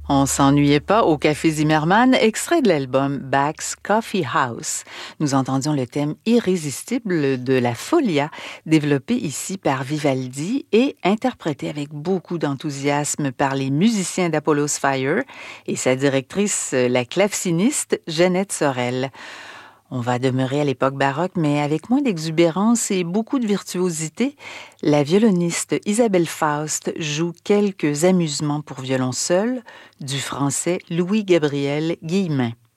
On s'ennuyait pas au Café Zimmermann, extrait de l'album Bach's Coffee House. Nous entendions le thème irrésistible de la Folia, développé ici par Vivaldi et interprété avec beaucoup d'enthousiasme par les musiciens d'Apollo's Fire et sa directrice, la claveciniste Jeannette Sorel. On va demeurer à l'époque baroque, mais avec moins d'exubérance et beaucoup de virtuosité. La violoniste Isabelle Faust joue quelques amusements pour violon seul du français Louis-Gabriel Guillemin.